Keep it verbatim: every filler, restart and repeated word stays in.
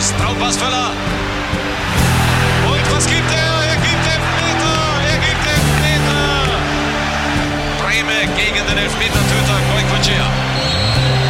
Rechts, Traumpass Völler. Und was gibt er? Er gibt Elfmeter! Er gibt Elfmeter! Breme gegen den Elfmetertöter Goicoechea.